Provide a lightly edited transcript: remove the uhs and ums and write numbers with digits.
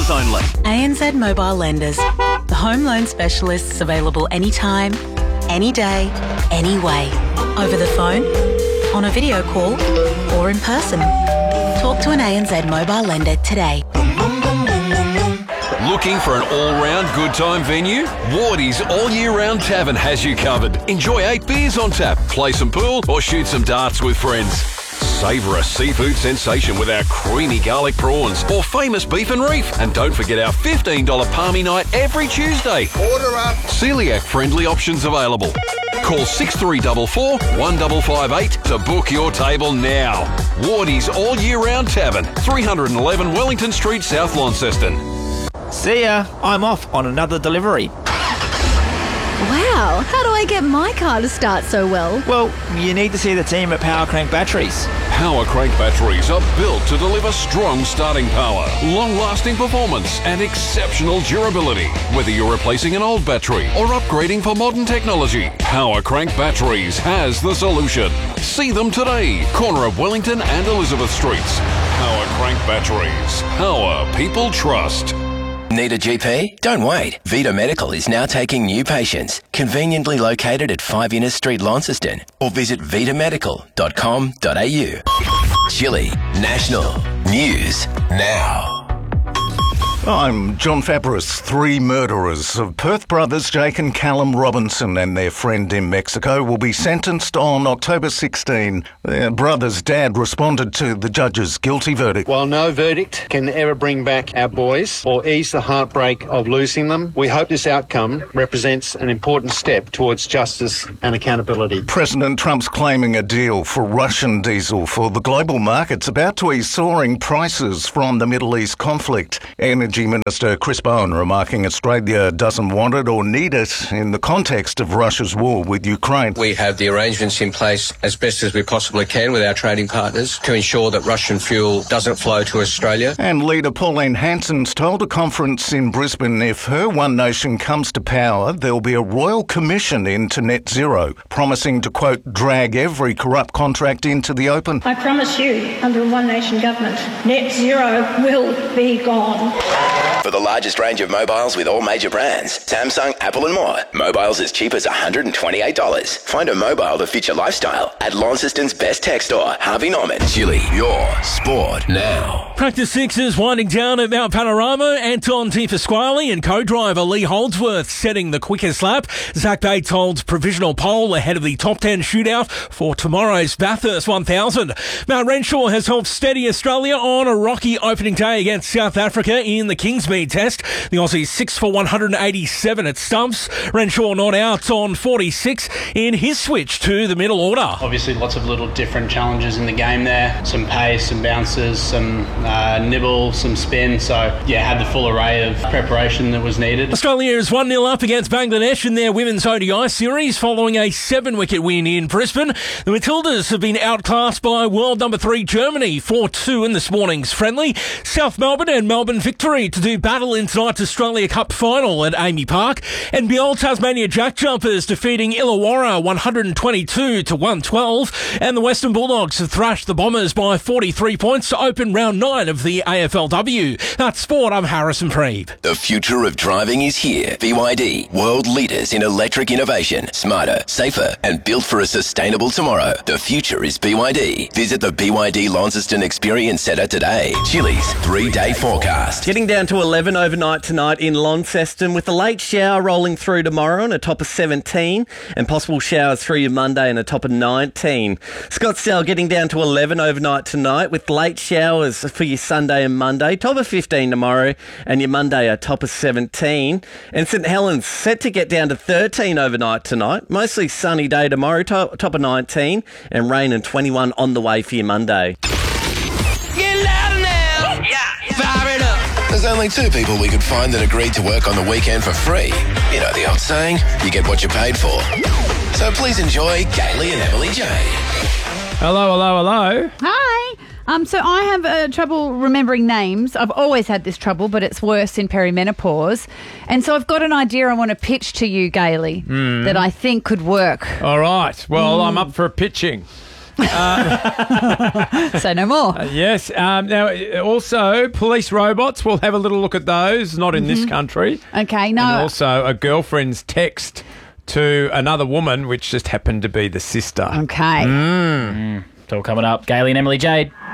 $100 only. ANZ Mobile Lenders. The home loan specialists available anytime, any day, any way. Over the phone, on a video call, or in person. Talk to an ANZ Mobile Lender today. Looking for an all-round good time venue? Wardy's All Year Round Tavern has you covered. Enjoy 8 beers on tap, play some pool, or shoot some darts with friends. Savour a seafood sensation with our creamy garlic prawns or famous beef and reef. And don't forget our $15 Palmy night every Tuesday. Order up. Celiac-friendly options available. Call 6344 1558 to book your table now. Wardy's All Year Round Tavern, 311 Wellington Street, South Launceston. See ya. I'm off on another delivery. Wow, how do I get my car to start so well? Well, you need to see the team at Power Crank Batteries. Power Crank batteries are built to deliver strong starting power, long-lasting performance and exceptional durability. Whether you're replacing an old battery or upgrading for modern technology, Power Crank Batteries has the solution. See them today, corner of Wellington and Elizabeth Streets. Power Crank Batteries. Power people trust. Need a GP? Don't wait. Vita Medical is now taking new patients. Conveniently located at 5 Innes Street, Launceston. Or visit vitamedical.com.au. Chile National News Now. I'm John Fabris. 3 murderers of Perth brothers Jake and Callum Robinson and their friend in Mexico will be sentenced on October 16. Their brother's dad responded to the judge's guilty verdict. While no verdict can ever bring back our boys or ease the heartbreak of losing them, we hope this outcome represents an important step towards justice and accountability. President Trump's claiming a deal for Russian diesel for the global markets about to ease soaring prices from the Middle East conflict. Energy Minister Chris Bowen remarking Australia doesn't want it or need it in the context of Russia's war with Ukraine. We have the arrangements in place as best as we possibly can with our trading partners to ensure that Russian fuel doesn't flow to Australia. And leader Pauline Hanson's told a conference in Brisbane if her One Nation comes to power, there'll be a royal commission into net zero, promising to, quote, drag every corrupt contract into the open. I promise you, under a One Nation government, net zero will be gone. For the largest range of mobiles with all major brands, Samsung, Apple and more, mobiles as cheap as $128. Find a mobile to fit your lifestyle at Launceston's best tech store, Harvey Norman. Chile, your sport now. Practice 6 is winding down at Mount Panorama. Anton Pasquale and co-driver Lee Holdsworth setting the quickest lap. Zach Bates holds provisional pole ahead of the top 10 shootout for tomorrow's Bathurst 1000. Mount Renshaw has helped steady Australia on a rocky opening day against South Africa in the Kingsmead Test. The Aussies 6 for 187 at stumps. Renshaw not out on 46 in his switch to the middle order. Obviously lots of little different challenges in the game there. Some pace, some bounces, some nibble, some spin. So yeah, had the full array of preparation that was needed. Australia is 1-0 up against Bangladesh in their women's ODI series following a 7-wicket win in Brisbane. The Matildas have been outclassed by world number 3 Germany 4-2 in this morning's friendly. South Melbourne and Melbourne victory to do battle in tonight's Australia Cup final at Amy Park. And NBL Tasmania Jack Jumpers defeating Illawarra 122 to 112. And the Western Bulldogs have thrashed the Bombers by 43 points to open round 9 of the AFLW. That's sport. I'm Harrison Preeb. The future of driving is here. BYD, world leaders in electric innovation. Smarter, safer, and built for a sustainable tomorrow. The future is BYD. Visit the BYD Launceston Experience Centre today. Chili's 3-day forecast. Getting down to 11 overnight tonight in Launceston with a late shower rolling through tomorrow and a top of 17 and possible showers through your Monday and a top of 19. Scottsdale getting down to 11 overnight tonight with late showers for your Sunday and Monday, top of 15 tomorrow and your Monday a top of 17. And St Helens set to get down to 13 overnight tonight, mostly sunny day tomorrow, top of 19 and rain and 21 on the way for your Monday. Get louder now! Yeah! Fire it up! There's only 2 people we could find that agreed to work on the weekend for free. You know the old saying, you get what you paid for. So please enjoy Kaylee and Emily J. Hello, hello, hello. Hi. So I have trouble remembering names. I've always had this trouble, but it's worse in perimenopause. And so I've got an idea I want to pitch to you, Gailey, that I think could work. All right. Well, I'm up for pitching. Say no more. Yes. Now, also, police robots, we'll have a little look at those, not in this country. Okay, no. And also a girlfriend's text to another woman, which just happened to be the sister. Okay. It's all coming up. Gailey and Emily Jade.